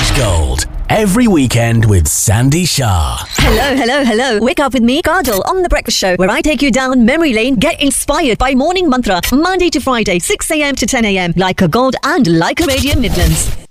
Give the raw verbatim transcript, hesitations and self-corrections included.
Beach Gold. Every weekend with Sandy Shah. Hello, hello, hello. Wake up with me, Kajal, on The Breakfast Show, where I take you down memory lane. Get inspired by Morning Mantra. Monday to Friday, six a.m. to ten a.m. Like a Gold and Like a Radio Midlands.